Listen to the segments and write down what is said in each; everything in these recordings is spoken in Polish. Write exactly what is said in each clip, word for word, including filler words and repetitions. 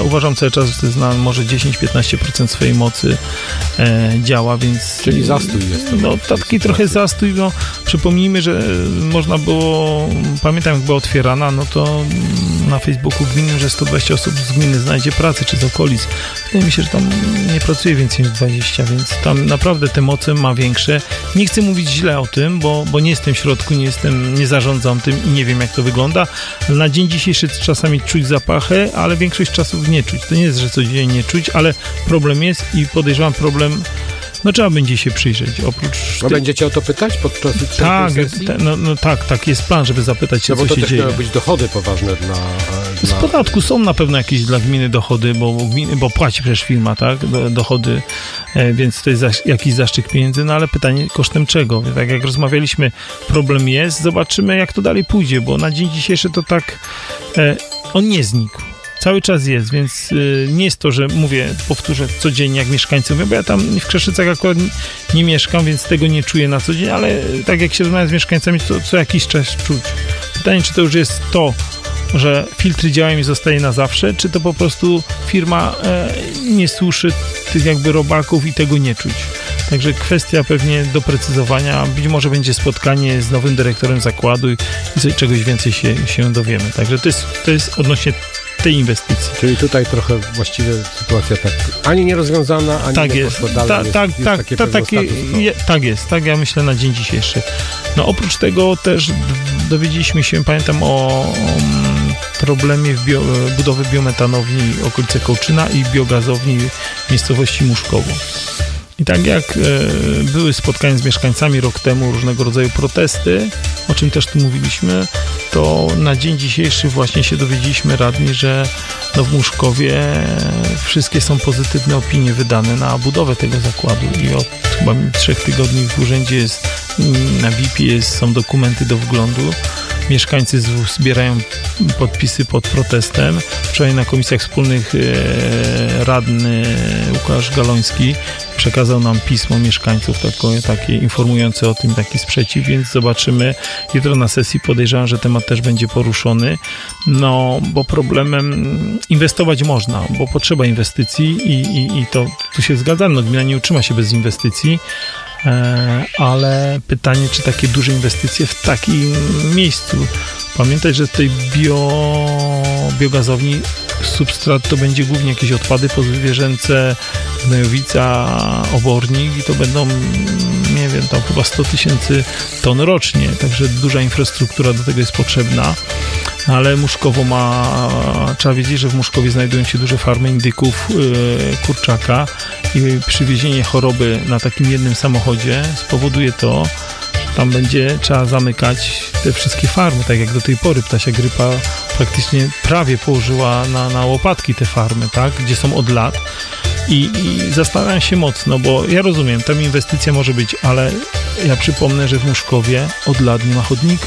uważam cały czas, że to jest na może dziesięć do piętnastu procent swojej mocy e, działa, więc... Czyli zastój jest to. No taki trochę zastój, no przypomnijmy, że można było, pamiętam jak była otwierana, no to na Facebooku gminnym, że sto dwadzieścia osób z gminy znajdzie pracę, czy z okolic. Wydaje mi się, że tam nie pracuje więcej niż dwadzieścia, więc tam naprawdę te moce ma większe. Nie chcę mówić źle o tym, bo, bo nie jestem w środku, nie jestem, nie zarządzam tym i nie wiem, jak to wygląda, ale na dzień dzisiejszy czasami czuć zapachę, ale większość czasów nie czuć. To nie jest, że codziennie nie czuć, ale problem jest i podejrzewam problem, no trzeba będzie się przyjrzeć. Oprócz A ty... będziecie o to pytać podczas tej tak, sesji? Te, no, no tak, tak, jest plan, żeby zapytać się, no, bo co to się dzieje. miały być dochody poważne dla... Z dla... podatku są na pewno jakieś dla gminy dochody, bo, gminy, bo płaci przecież firma, tak, do, dochody, e, więc to jest zaś, jakiś zaszczyt pieniędzy, no ale pytanie, kosztem czego? Tak jak rozmawialiśmy, problem jest, zobaczymy, jak to dalej pójdzie, bo na dzień dzisiejszy to tak, e, on nie znikł. Cały czas jest, więc y, nie jest to, że mówię, powtórzę codziennie, jak mieszkańcy mówią, bo ja tam w Krzeszycach akurat nie, nie mieszkam, więc tego nie czuję na co dzień, ale tak jak się rozmawia z mieszkańcami, to co jakiś czas czuć. Pytanie, czy to już jest to, że filtry działają i zostaje na zawsze, czy to po prostu firma e, nie suszy tych jakby robaków i tego nie czuć. Także kwestia pewnie doprecyzowania, być może będzie spotkanie z nowym dyrektorem zakładu i, i czegoś więcej się, się dowiemy. Także to jest, to jest odnośnie tej inwestycji. Czyli tutaj trochę właściwie sytuacja tak ani nierozwiązana, ani tak nie jest. poszła dalej. Ta, jest, tak, jest tak, takie ta, takie, je, tak jest, tak ja myślę na dzień dzisiejszy. No oprócz tego też dowiedzieliśmy się, pamiętam o, o problemie w bio, budowy biometanowni w okolicy Kołczyna i biogazowni w miejscowości Muszkowo. I tak jak e, były spotkania z mieszkańcami rok temu, różnego rodzaju protesty, o czym też tu mówiliśmy, to na dzień dzisiejszy właśnie się dowiedzieliśmy radni, że no w Muszkowie wszystkie są pozytywne opinie wydane na budowę tego zakładu i od chyba trzech tygodni w urzędzie jest, na B I P jest, są dokumenty do wglądu. Mieszkańcy zbierają podpisy pod protestem. Wczoraj na komisjach wspólnych e, radny Łukasz Galoński przekazał nam pismo mieszkańców takie, takie informujące o tym, taki sprzeciw, więc zobaczymy. Jutro na sesji podejrzewam, że temat też będzie poruszony. No, bo problemem inwestować można, bo potrzeba inwestycji i, i, i to tu się zgadzam, no gmina nie utrzyma się bez inwestycji, ale pytanie, czy takie duże inwestycje w takim miejscu. Pamiętać, że w tej bio, biogazowni substrat to będzie głównie jakieś odpady pozwierzęce, gnojowica, obornik i to będą, nie wiem, tam chyba sto tysięcy ton rocznie, także duża infrastruktura do tego jest potrzebna. Ale Muszkowo ma, trzeba wiedzieć, że w Muszkowie znajdują się duże farmy indyków, yy, kurczaka i przywiezienie choroby na takim jednym samochodzie spowoduje to, że tam będzie trzeba zamykać te wszystkie farmy, tak jak do tej pory ptasia grypa praktycznie prawie położyła na, na łopatki te farmy, tak, gdzie są od lat. I, I zastanawiam się mocno, bo ja rozumiem, tam inwestycja może być, ale ja przypomnę, że w Muszkowie od lat nie ma chodnika.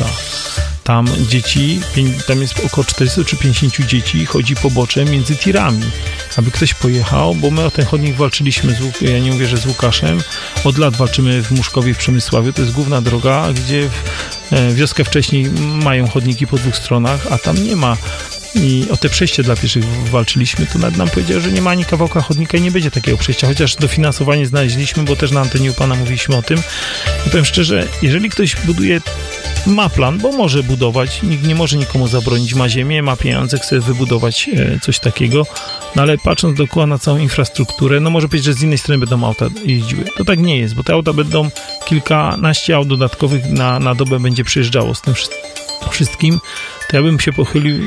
Tam dzieci, tam jest około czterdziestu czy pięćdziesięciu dzieci, chodzi poboczem między tirami. Aby ktoś pojechał, bo my o ten chodnik walczyliśmy, z, ja nie mówię, że z Łukaszem, od lat walczymy w Muszkowie, w Przemysławiu, to jest główna droga, gdzie w, e, wioskę wcześniej mają chodniki po dwóch stronach, a tam nie ma. I o te przejście dla pieszych walczyliśmy, to nawet nam powiedział, że nie ma ani kawałka chodnika i nie będzie takiego przejścia, chociaż dofinansowanie znaleźliśmy, bo też na antenie u pana mówiliśmy o tym. I powiem szczerze, jeżeli ktoś buduje, ma plan, bo może budować, nikt nie może nikomu zabronić, ma ziemię, ma pieniądze, chce wybudować e, coś takiego, no ale patrząc dookoła na całą infrastrukturę, no może powiedzieć, że z innej strony będą auta jeździły. To tak nie jest, bo te auta będą, kilkanaście aut dodatkowych na, na dobę będzie przyjeżdżało z tym wszystkim. To ja bym się pochylił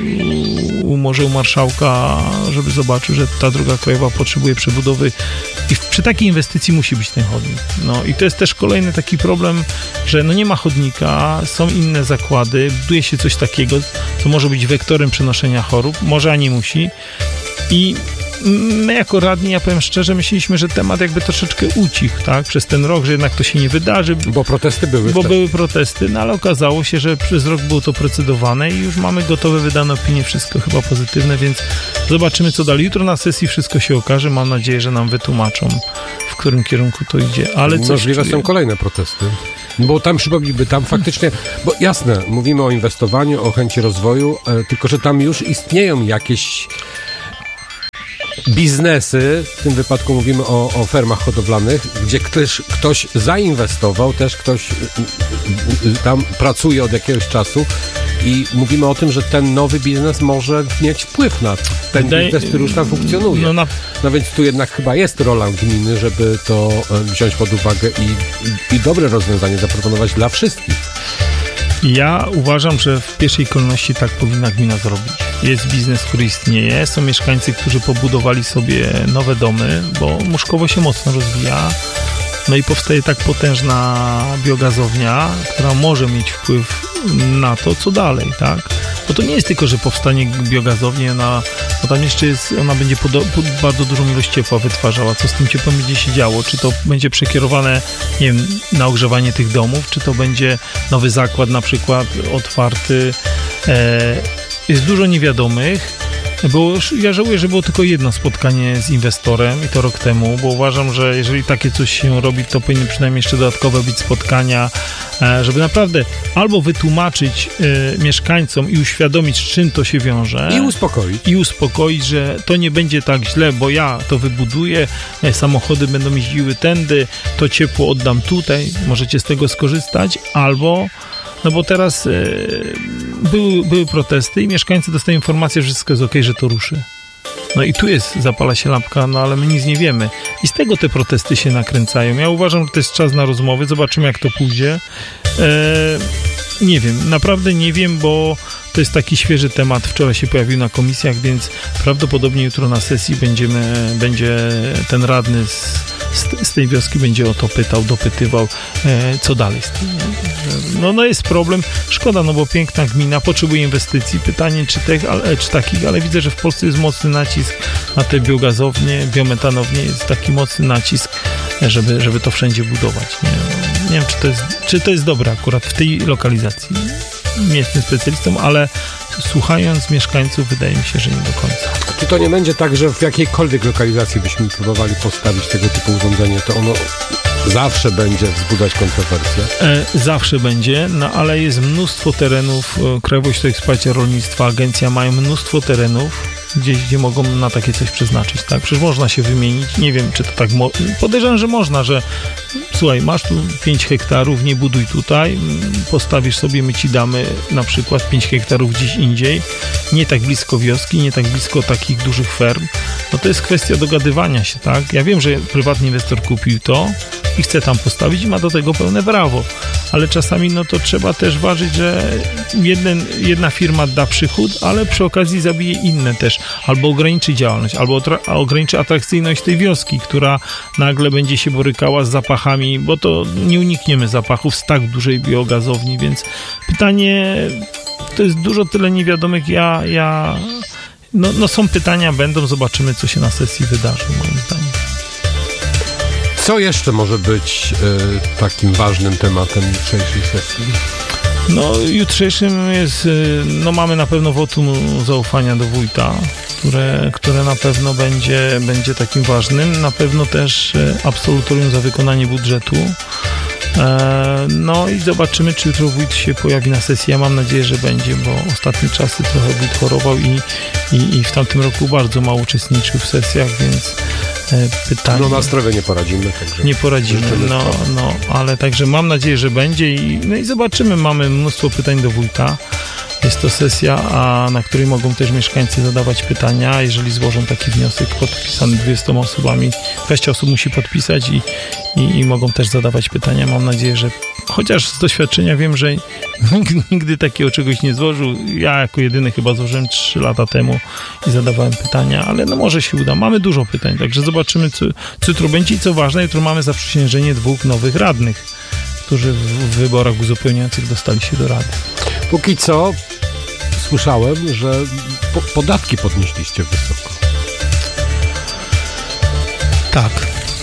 u, może u marszałka, żeby zobaczył, że ta droga krajowa potrzebuje przebudowy i w, przy takiej inwestycji musi być ten chodnik. No i to jest też kolejny taki problem, że no nie ma chodnika, są inne zakłady, buduje się coś takiego, co może być wektorem przenoszenia chorób, może, a nie musi. I my jako radni, ja powiem szczerze, myśleliśmy, że temat jakby troszeczkę ucichł, tak, przez ten rok, że jednak to się nie wydarzy. Bo protesty były. Bo były protesty, no ale okazało się, że przez rok było to procedowane i już mamy gotowe, wydane opinie, wszystko chyba pozytywne, więc zobaczymy, co dalej. Jutro na sesji wszystko się okaże, mam nadzieję, że nam wytłumaczą, w którym kierunku to idzie. Ale możliwe czuję. Są kolejne protesty. Bo tam przypomnijmy, tam faktycznie, bo jasne, mówimy o inwestowaniu, o chęci rozwoju, e, tylko że tam już istnieją jakieś biznesy, w tym wypadku mówimy o, o fermach hodowlanych, gdzie ktoś, ktoś zainwestował, też ktoś tam pracuje od jakiegoś czasu i mówimy o tym, że ten nowy biznes może mieć wpływ na ten Daj, biznes, który już tam funkcjonuje. No, na... no więc tu jednak chyba jest rola gminy, żeby to wziąć pod uwagę i, i, i dobre rozwiązanie zaproponować dla wszystkich. Ja uważam, że w pierwszej kolejności tak powinna gmina zrobić. Jest biznes, który istnieje, są mieszkańcy, którzy pobudowali sobie nowe domy, bo Muszkowo się mocno rozwija. No i powstaje tak potężna biogazownia, która może mieć wpływ na to, co dalej, tak? Bo to nie jest tylko, że powstanie biogazownia, ona, bo tam jeszcze jest, ona będzie pod, pod bardzo dużą ilość ciepła wytwarzała. Co z tym ciepłem będzie się działo? Czy to będzie przekierowane, nie wiem, na ogrzewanie tych domów, czy to będzie nowy zakład na przykład otwarty. E, jest dużo niewiadomych. Bo ja żałuję, że było tylko jedno spotkanie z inwestorem i to rok temu, bo uważam, że jeżeli takie coś się robi, to powinny przynajmniej jeszcze dodatkowe być spotkania, żeby naprawdę albo wytłumaczyć y, mieszkańcom i uświadomić, z czym to się wiąże. I uspokoić. I uspokoić, że to nie będzie tak źle, bo ja to wybuduję, samochody będą jeździły tędy, to ciepło oddam tutaj, możecie z tego skorzystać, albo no bo teraz e, były, były protesty i mieszkańcy dostają informację, że wszystko jest okej, że to ruszy. No i tu jest, zapala się lampka, no ale my nic nie wiemy. I z tego te protesty się nakręcają. Ja uważam, że to jest czas na rozmowy, zobaczymy jak to pójdzie. E, nie wiem, naprawdę nie wiem, bo to jest taki świeży temat, wczoraj się pojawił na komisjach, więc prawdopodobnie jutro na sesji będziemy, będzie ten radny z, z, z tej wioski będzie o to pytał, dopytywał, e, co dalej z tym. No, no jest problem, szkoda, no bo piękna gmina, potrzebuje inwestycji, pytanie czy, tych, ale, czy takich, ale widzę, że w Polsce jest mocny nacisk na te biogazownie, biometanownie, jest taki mocny nacisk, żeby, żeby to wszędzie budować. Nie, nie wiem, czy to, jest, czy to jest dobre akurat w tej lokalizacji. Nie jestem specjalistą, ale słuchając mieszkańców, wydaje mi się, że nie do końca. Czy to nie będzie tak, że w jakiejkolwiek lokalizacji byśmy próbowali postawić tego typu urządzenie, to ono zawsze będzie wzbudzać kontrowersje? E, zawsze będzie, no ale jest mnóstwo terenów, Krajowa Ośrodek Wsparcia Rolnictwa, agencja mają mnóstwo terenów, gdzie, gdzie mogą na takie coś przeznaczyć, tak? Przecież można się wymienić, nie wiem, czy to tak, mo- podejrzewam, że można, że słuchaj, masz tu pięć hektarów, nie buduj tutaj, postawisz sobie, my ci damy na przykład pięć hektarów gdzieś indziej, nie tak blisko wioski, nie tak blisko takich dużych ferm, no to jest kwestia dogadywania się, tak? Ja wiem, że prywatny inwestor kupił to i chce tam postawić i ma do tego pełne prawo, ale czasami no to trzeba też ważyć, że jeden, jedna firma da przychód, ale przy okazji zabije inne też, albo ograniczy działalność, albo tra- ograniczy atrakcyjność tej wioski, która nagle będzie się borykała z zapachami, bo to nie unikniemy zapachów z tak dużej biogazowni, więc pytanie, to jest dużo tyle niewiadomych, ja, ja no, no są pytania, będą, zobaczymy, co się na sesji wydarzy, moim zdaniem. Co jeszcze może być y, takim ważnym tematem jutrzejszej sesji? No, jutrzejszym jest, no mamy na pewno wotum zaufania do wójta, które, które na pewno będzie, będzie takim ważnym. Na pewno też absolutorium za wykonanie budżetu. No i zobaczymy, czy jutro wójt się pojawi na sesji. Ja mam nadzieję, że będzie, bo ostatnie czasy trochę wójt chorował i, i, i w tamtym roku bardzo mało uczestniczył w sesjach, więc pytanie... No na zdrowie nie poradzimy. Także nie poradzimy, no, no, ale także mam nadzieję, że będzie i, no i zobaczymy. Mamy mnóstwo pytań do wójta. Jest to sesja, a na której mogą też mieszkańcy zadawać pytania. Jeżeli złożą taki wniosek podpisany dwudziestoma osobami, dwadzieścia osób musi podpisać i, i, i mogą też zadawać pytania. Mam nadzieję, że chociaż z doświadczenia wiem, że nigdy, nigdy takiego czegoś nie złożył. Ja jako jedyny chyba złożyłem trzy lata temu i zadawałem pytania, ale no może się uda. Mamy dużo pytań, także zobaczymy, co, co jutro będzie i co ważne, jutro mamy zaprzysiężenie dwóch nowych radnych, którzy w, w wyborach uzupełniających dostali się do rady. Póki co słyszałem, że po, podatki podnieśliście wysoko. Tak.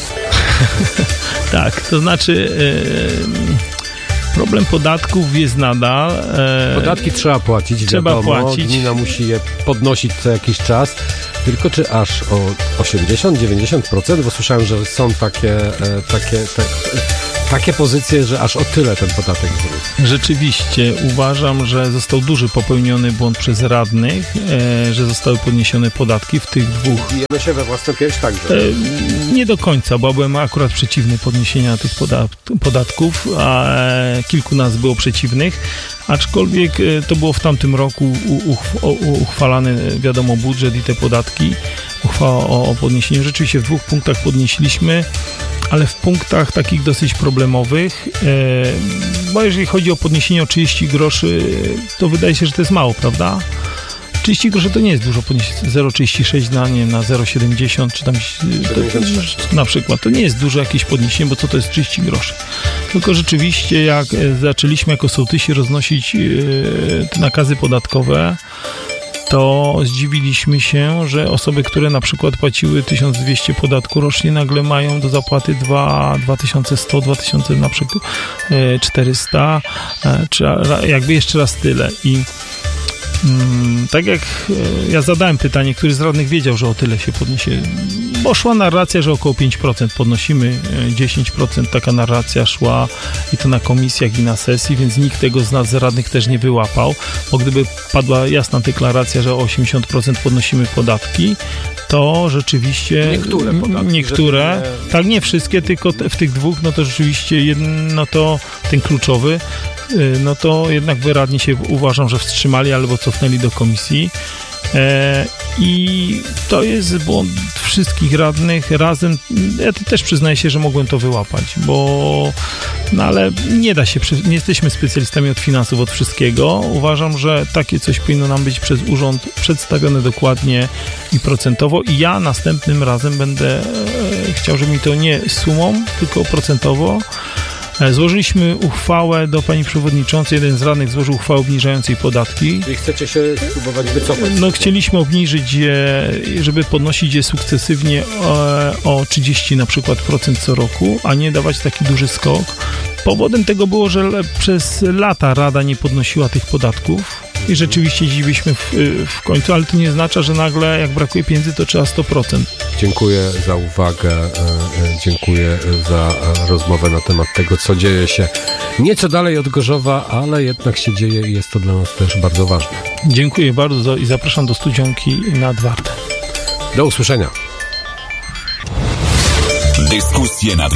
Tak, to znaczy e, problem podatków jest nadal. E, Podatki trzeba płacić, trzeba wiadomo, płacić. Gmina musi je podnosić co jakiś czas, tylko czy aż o osiemdziesiąt do dziewięćdziesięciu procent, bo słyszałem, że są takie, e, takie te, takie pozycje, że aż o tyle ten podatek wzrósł. Rzeczywiście uważam, że został duży popełniony błąd przez radnych, e, że zostały podniesione podatki w tych dwóch. Bijemy się we własną pierś także. E, nie do końca, bo byłem akurat przeciwny podniesienia tych podat- podatków, a e, kilku nas było przeciwnych, aczkolwiek e, to było w tamtym roku u, uchw- u, uchwalany, wiadomo, budżet i te podatki, uchwała o, o podniesieniu. Rzeczywiście w dwóch punktach podnieśliśmy, ale w punktach takich dosyć problemowych, e, bo jeżeli chodzi o podniesienie o trzydzieści groszy, to wydaje się, że to jest mało, prawda? trzydzieści groszy to nie jest dużo podnieść zero przecinek trzydzieści sześć na, nie wiem, na zero przecinek siedemdziesiąt czy tam to, na przykład. To nie jest duże jakieś podniesienie, bo co to jest trzydzieści groszy? Tylko rzeczywiście jak zaczęliśmy jako sołtysi roznosić e, te nakazy podatkowe, to zdziwiliśmy się, że osoby, które na przykład płaciły tysiąc dwieście podatku rocznie, nagle mają do zapłaty dwa tysiące sto, dwa tysiące na przykład czterysta, czy jakby jeszcze raz tyle. I mm, tak jak ja zadałem pytanie, który z radnych wiedział, że o tyle się podniesie, bo szła narracja, że około pięć procent podnosimy, dziesięć procent taka narracja szła i to na komisjach i na sesji, więc nikt tego z nas z radnych też nie wyłapał, bo gdyby padła jasna deklaracja, że o osiemdziesiąt procent podnosimy podatki, to rzeczywiście niektóre podatki, niektóre, nie... tak nie wszystkie, tylko te, w tych dwóch, no to rzeczywiście jedno to ten kluczowy, no to jednak by radni się, uważam, że wstrzymali albo cofnęli do komisji. E, I to jest błąd wszystkich radnych razem. Ja to też przyznaję się, że mogłem to wyłapać, bo no ale nie da się, nie jesteśmy specjalistami od finansów, od wszystkiego. Uważam, że takie coś powinno nam być przez urząd przedstawione dokładnie i procentowo i ja następnym razem będę e, chciał, żeby mi to nie sumą, tylko procentowo. Złożyliśmy uchwałę do pani przewodniczącej, jeden z radnych złożył uchwałę obniżającej podatki. Czyli chcecie się spróbować wycofać? No chcieliśmy obniżyć je, żeby podnosić je sukcesywnie o, o trzydzieści na przykład procent co roku, a nie dawać taki duży skok. Powodem tego było, że przez lata Rada nie podnosiła tych podatków i rzeczywiście dziwiliśmy w, w końcu, ale to nie oznacza, że nagle jak brakuje pieniędzy, to trzeba sto procent. Dziękuję za uwagę, dziękuję za rozmowę na temat tego, co dzieje się nieco dalej od Gorzowa, ale jednak się dzieje i jest to dla nas też bardzo ważne. Dziękuję bardzo i zapraszam do studzianki nad Wartę. Do usłyszenia. Dyskusje nad